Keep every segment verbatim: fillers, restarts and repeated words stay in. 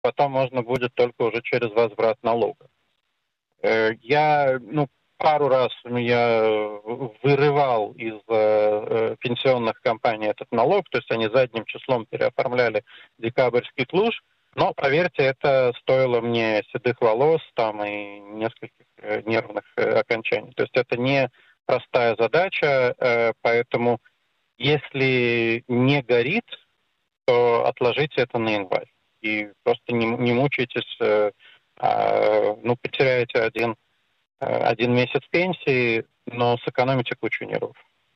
потом можно будет только уже через возврат налога. Я, ну, пару раз я вырывал из э, пенсионных компаний этот налог, то есть они задним числом переоформляли декабрьский тлуш, но, поверьте, это стоило мне седых волос там и нескольких э, нервных э, окончаний. То есть это не простая задача, э, поэтому если не горит, то отложите это на январь. И просто не, не мучайтесь, э, э, ну, потеряете один один месяц пенсии, но сэкономите кучу нервов.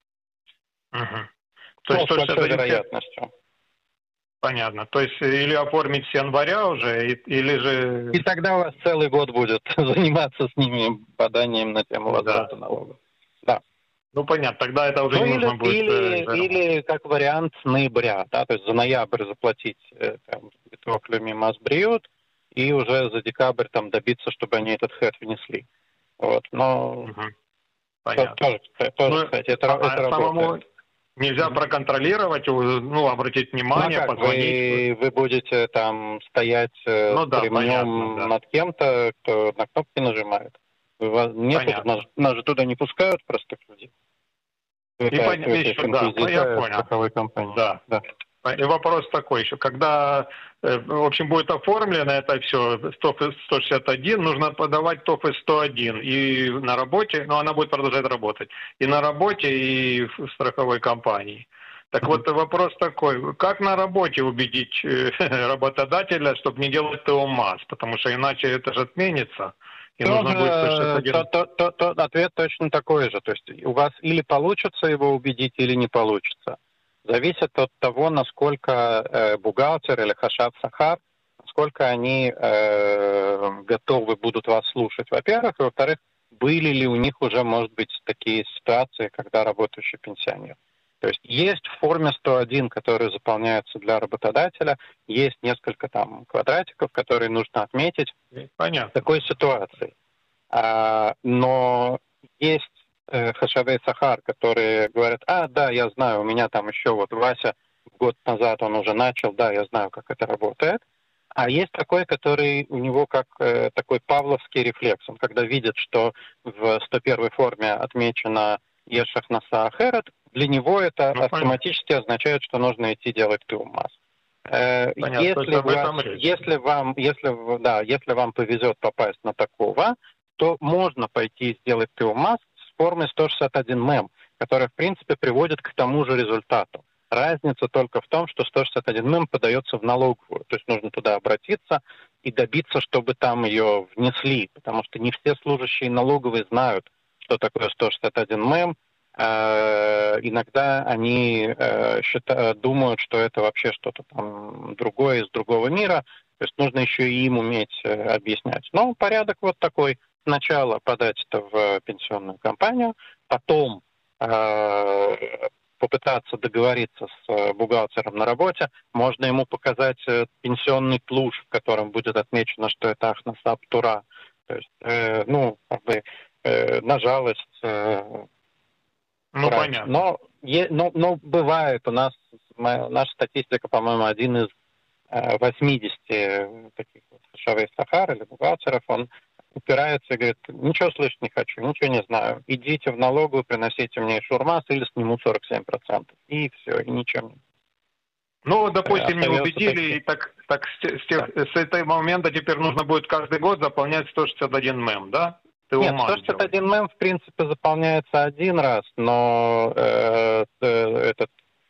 Угу. То ну, есть, с большой вероятностью. Понятно. То есть или оформить с января уже, или же... И тогда у вас целый год будет заниматься с ними поданием на тему возврата да. налога. Да. Ну, понятно, тогда это уже ну, не или, нужно будет... Или, или как вариант ноября, да, то есть за ноябрь заплатить Витроклюми Масбриют и уже за декабрь там добиться, чтобы они этот хэт внесли. Вот, но угу. Понятно. Тоже, тоже ну, кстати, это, а, это а самому работает. Нельзя проконтролировать, ну, обратить внимание, ну, а как, позвонить. Вы, вы будете там стоять ну, с да, ремнем понятно, да. над кем-то, кто на кнопки нажимает. Вас, нет, нас, нас же туда не пускают простых людей. И это, пон... это еще, да, я понял. страховой компании. Да. да. И вопрос такой еще, когда, в общем, будет оформлено это все, ТОФ сто шестьдесят один, нужно подавать ТОФ сто один и на работе, но она будет продолжать работать, и на работе, и в страховой компании. Так mm-hmm. вот вопрос такой, как на работе убедить работодателя, чтобы не делать ТО-МАЗ, потому что иначе это же отменится. И Тоже, нужно будет сто шестьдесят один... то, то, то, то, ответ точно такой же, то есть у вас или получится его убедить, или не получится. Зависит от того, насколько э, бухгалтер или хашаб сахар, насколько они э, готовы будут вас слушать, во-первых. И, во-вторых, были ли у них уже, может быть, такие ситуации, когда работающий пенсионер. То есть есть в форме сто один, который заполняется для работодателя, есть несколько там квадратиков, которые нужно отметить. Понятно. В такой ситуации. А, но есть хашавей сахар, которые говорят, а, да, я знаю, у меня там еще вот Вася год назад он уже начал, да, я знаю, как это работает. А есть такой, который у него как э, такой павловский рефлекс. Он когда видит, что в сто первой форме отмечено Ешах Наса Ахерет, для него это ну, автоматически понятно. Означает, что нужно идти делать ТУМАС. Э, если, вас, если, вам, если, да, если вам повезет попасть на такого, то можно пойти сделать ТУМАС с формой сто шестьдесят один мэм, которая, в принципе, приводит к тому же результату. Разница только в том, что сто шестьдесят один мэм подается в налоговую. То есть нужно туда обратиться и добиться, чтобы там ее внесли. Потому что не все служащие налоговой знают, что такое сто шестьдесят один мэм. Э, иногда они э, считают, думают, что это вообще что-то там другое из другого мира. То есть нужно еще и им уметь э, объяснять. Но порядок вот такой. Сначала подать это в пенсионную компанию, потом э, попытаться договориться с бухгалтером на работе. Можно ему показать пенсионный тлуш, в котором будет отмечено, что это Ахнаса Птура. То есть, э, ну, как бы, э, на жалость. Э, ну, брать. Понятно. Но, е, но, но бывает, у нас, моя, наша статистика, по-моему, один из э, восьмидесяти таких вот шавей сахар или бухгалтеров, он упирается и говорит, ничего слышать не хочу, ничего не знаю. Идите в налоговую, приносите мне шурмас или сниму сорок семь процентов. И все, и ничего не. Ну, допустим, не убедили, и так, так с, с, тех, да. с этого момента теперь нужно будет каждый год заполнять сто шестьдесят один мэм, да? Ты Нет, сто шестьдесят один мэм, в принципе, заполняется один раз, но э, этот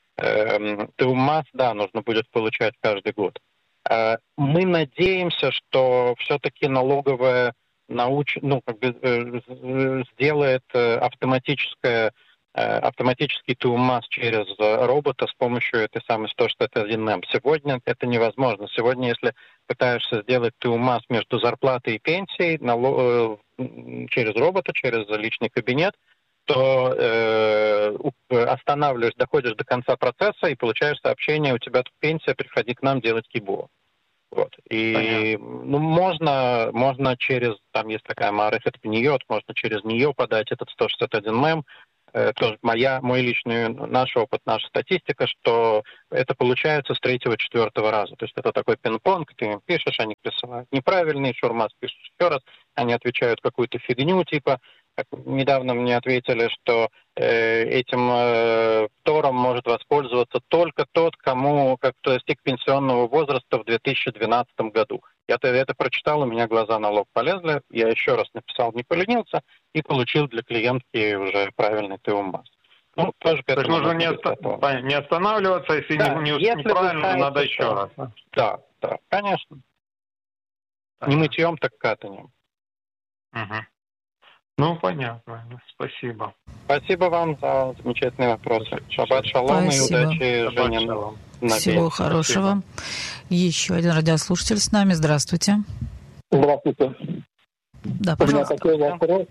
э, ТУМАС, да, нужно будет получать каждый год. Э, мы надеемся, что все-таки налоговая науч... ну, как бы, э, сделает э, автоматическое автоматический ТУМАС через робота с помощью этой самой сто шестьдесят один мэм. Сегодня это невозможно. Сегодня, если пытаешься сделать ТУМАС между зарплатой и пенсией налог, через робота, через личный кабинет, то э, останавливаешь, доходишь до конца процесса и получаешь сообщение, у тебя тут пенсия, приходи к нам делать кибо. Вот. И ну, можно, можно через, там есть такая Маарефет Пниот, можно через нее подать этот сто шестьдесят один мэм. э, тоже моя, мой личный, наш опыт, наша статистика, что это получается с третьего-четвертого раза. То есть это такой пинг-понг, ты им пишешь, они присылают неправильный, шурмас пишешь еще раз, они отвечают какую-то фигню, типа, как недавно мне ответили, что э, этим э, втором может воспользоваться только тот, кому как достиг пенсионного возраста в две тысячи двенадцатом году. Я это, это прочитал, у меня глаза на лоб полезли, я еще раз написал, не поленился, и получил для клиентки уже правильный ТУМАС. Ну, тоже к То есть нужно не, оста- не останавливаться, если да, не, не, неправильно, надо еще что? раз. Да, да, да конечно. Понятно. Не мытьем, так катанием. Угу. Ну, понятно. Спасибо. Спасибо вам за замечательные вопросы. Шаббат шалом и удачи, Женя. Всего хорошего. Спасибо. Еще один радиослушатель с нами. Здравствуйте. Здравствуйте. Да, пожалуйста. У меня такой вопрос.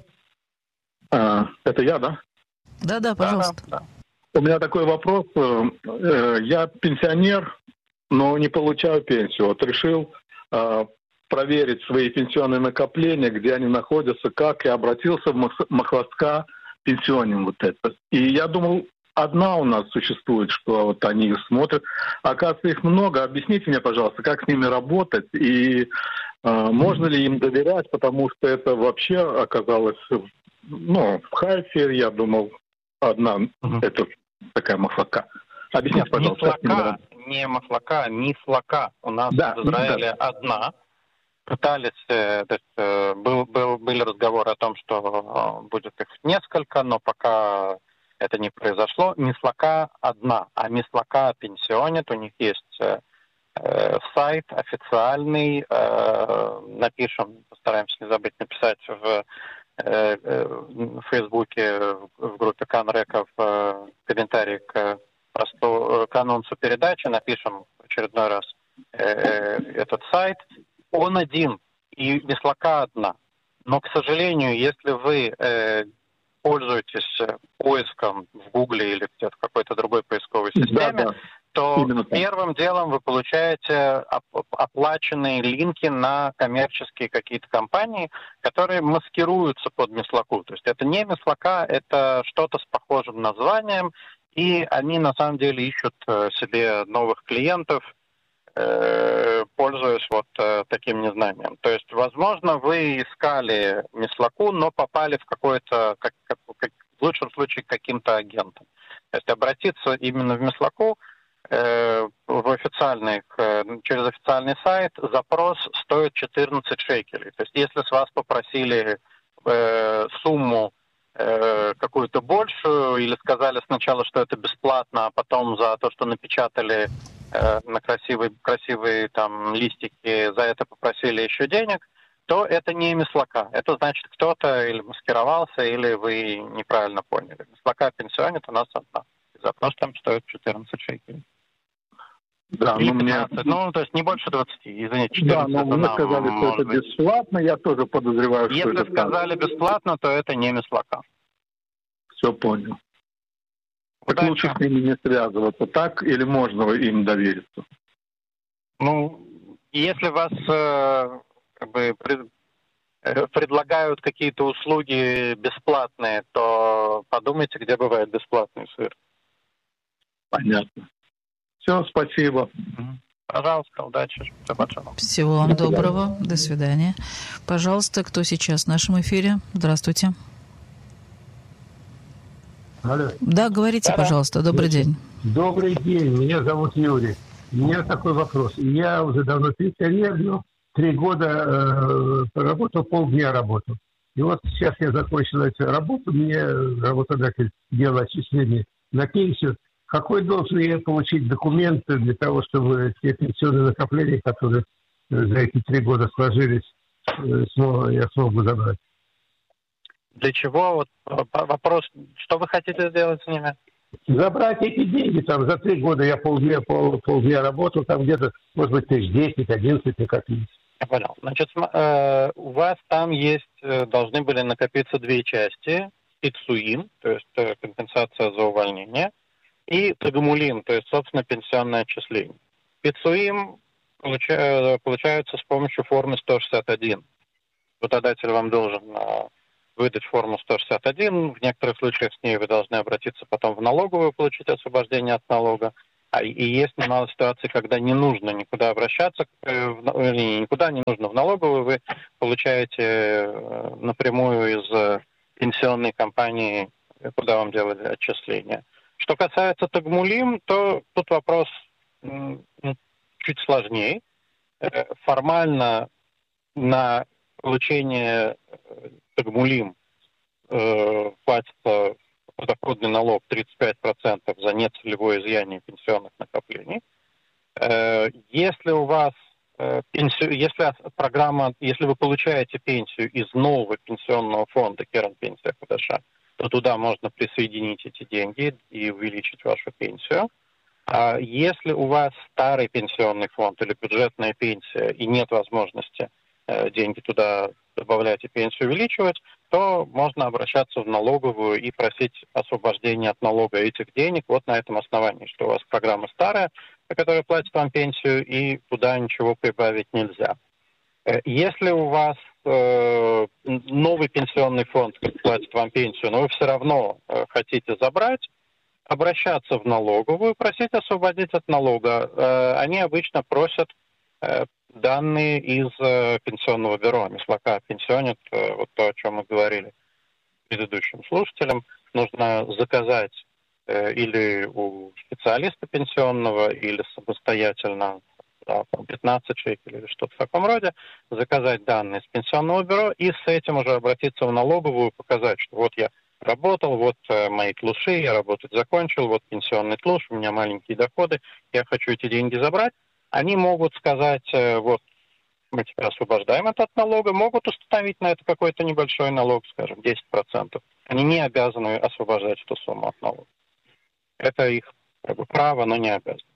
А, это я, да? Да, да, пожалуйста. Да, да. У меня такой вопрос. Я пенсионер, но не получаю пенсию. Вот решил проверить свои пенсионные накопления, где они находятся, как я обратился в Махласка пенсионным вот это. И я думал, одна у нас существует, что вот они их смотрят. Оказывается, их много. Объясните мне, пожалуйста, как с ними работать и э, можно ли им доверять, потому что это вообще оказалось, ну, в Хайфе, я думал, одна, угу. это такая Махлака. Объясните, пожалуйста. Мифлака, не Махлака, Мифлака. У нас да, в Израиле да. одна. Пытались, то есть, был, был, были разговоры о том, что будет их несколько, но пока это не произошло. Мислака одна, а Мислака пенсионит, у них есть э, сайт официальный, э, напишем, постараемся не забыть написать в, э, в Фейсбуке, в группе Канрека, в э, комментарии к, просто, к анонсу передачи, напишем в очередной раз э, этот сайт. Он один, и Мислака одна. Но, к сожалению, если вы э, пользуетесь поиском в Гугле или где-то какой-то другой поисковой системе, да, да. то Именно первым так. делом вы получаете оп- оплаченные линки на коммерческие какие-то компании, которые маскируются под Мислаку. То есть это не Мислака, это что-то с похожим названием, и они на самом деле ищут себе новых клиентов, пользуясь вот э, таким незнанием. То есть, возможно, вы искали Мислаку, но попали в какой-то, как, как, как, в лучшем случае, к каким-то агентам. То есть обратиться именно в Мислаку э, в официальный, э, через официальный сайт, запрос стоит четырнадцать шекелей. То есть, если с вас попросили э, сумму э, какую-то большую, или сказали сначала, что это бесплатно, а потом за то, что напечатали на красивые, красивые там листики, за это попросили еще денег, то это не Мислака. Это значит, кто-то или маскировался, или вы неправильно поняли. Мислака пенсионит у нас одна. Запрос там стоит четырнадцать шекелей. Да, или ну, пятнадцать, мне... ну, то есть не больше двадцати, извините, четырнадцать. Да, но мне сказали, что это быть... бесплатно, я тоже подозреваю, Если что это Если сказали так. бесплатно, то это не Мислака. Все понял. Так Удачи. Лучше с ними не связываться, так или можно им довериться? Ну, если вас э, как бы, пред, э, предлагают какие-то услуги бесплатные, то подумайте, где бывает бесплатный сыр. Понятно. Все, спасибо. Пожалуйста, удачи. Всего вам доброго. До свидания. Пожалуйста, кто сейчас в нашем эфире? Здравствуйте. Алло. Да, говорите, да, пожалуйста. Добрый Значит, день. Добрый день. Меня зовут Юрий. У меня такой вопрос. Я уже давно пенсионер, но три года э, работал, полдня работал. И вот сейчас я закончил эту работу, мне работодатель делал отчисление на пенсию. Какой должен я получить документ для того, чтобы те пенсионные накопления, которые за эти три года сложились, снова, я смогу забрать? Для чего? Вот вопрос, что вы хотите сделать с ними? Забрать эти деньги. Там за три года я полдня, пол, полдня работал, там где-то, может быть, тысяч десять, одиннадцать накопились. Я понял. Значит, э, у вас там есть, э, должны были накопиться две части. Пицуим, то есть э, компенсация за увольнение, и тагмулим, то есть, собственно, пенсионное отчисление. Пицуим получа, получаются с помощью формы сто шестьдесят один. Работодатель вам должен... Э, выдать форму сто шестьдесят один. В некоторых случаях с ней вы должны обратиться потом в налоговую, получить освобождение от налога. А и есть немало ситуаций, когда не нужно никуда обращаться, никуда не нужно в налоговую, вы получаете напрямую из пенсионной компании, куда вам делали отчисления. Что касается Тагмулим, то тут вопрос ну, чуть сложнее. Формально на получение Тагмулим э, платится подоходный налог тридцать пять процентов за нецелевое изъятие пенсионных накоплений. Э, если у вас э, пенсию, если программа, если вы получаете пенсию из нового пенсионного фонда Керен Пенсия Хадаша, то туда можно присоединить эти деньги и увеличить вашу пенсию. А если у вас старый пенсионный фонд или бюджетная пенсия и нет возможности э, деньги туда добавлять и пенсию увеличивать, то можно обращаться в налоговую и просить освобождения от налога этих денег вот на этом основании, что у вас программа старая, которая платит вам пенсию, и туда ничего прибавить нельзя. Если у вас э, новый пенсионный фонд платит вам пенсию, но вы все равно э, хотите забрать, обращаться в налоговую, просить освободить от налога. Э, они обычно просят э, данные из э, пенсионного бюро. Мислака пенсионит, э, вот то, о чем мы говорили предыдущим слушателям. Нужно заказать э, или у специалиста пенсионного, или самостоятельно, да, пятнадцать шекелей или что-то в таком роде, заказать данные с пенсионного бюро и с этим уже обратиться в налоговую, показать, что вот я работал, вот э, мои тлуши, я работать закончил, вот пенсионный тлуш, у меня маленькие доходы, я хочу эти деньги забрать. Они могут сказать, э, вот мы тебя освобождаем от налога, могут установить на это какой-то небольшой налог, скажем, десять процентов. Они не обязаны освобождать эту сумму от налога. Это их как бы право, но не обязанность.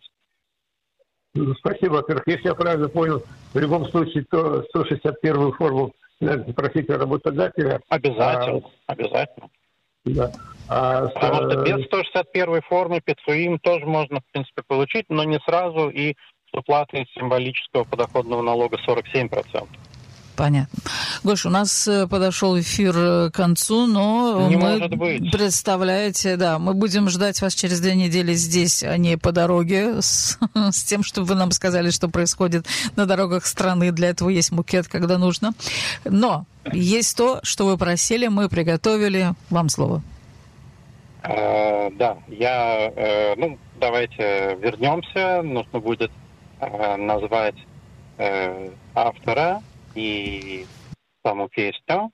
Спасибо, во-первых. Если я правильно понял, в любом случае, то сто шестьдесят первую форму надо просить работодателя. Обязательно, а... обязательно. Да. А, Потому что без сто шестьдесят первой формы ПИЦУИМ тоже можно, в принципе, получить, но не сразу и с уплатой символического подоходного налога сорок семь процентов. Понятно. Гош, у нас подошел эфир к концу, но не мы, может быть. Представляете, да, мы будем ждать вас через две недели здесь, а не по дороге, с, с тем, чтобы вы нам сказали, что происходит на дорогах страны. Для этого есть мукет, когда нужно. Но есть то, что вы просили, мы приготовили. Вам слово. Э, да, я, э, ну, давайте вернемся. Нужно будет э, назвать э, автора и саму песню,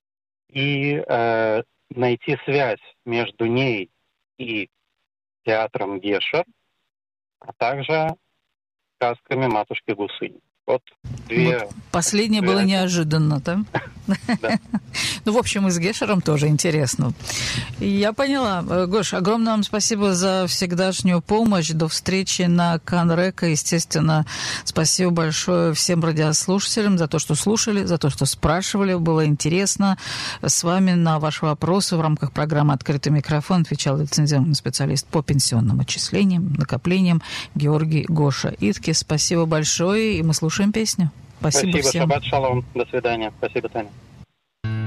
и э, найти связь между ней и театром Гешер, а также сказками матушки Гусыни. Вот две... Вот последнее две... было неожиданно, да? Да. Ну, в общем, и с Гешером тоже интересно. Я поняла. Гош, огромное вам спасибо за всегдашнюю помощь. До встречи на Канрека. Естественно, спасибо большое всем радиослушателям за то, что слушали, за то, что спрашивали. Было интересно. С вами на ваши вопросы в рамках программы «Открытый микрофон» отвечал лицензированный специалист по пенсионным отчислениям, накоплениям Георгий Гоша Итки. Спасибо большое, и мы слушаем песню. Спасибо, Спасибо, всем. шаббат шалом. До свидания. Спасибо, Таня.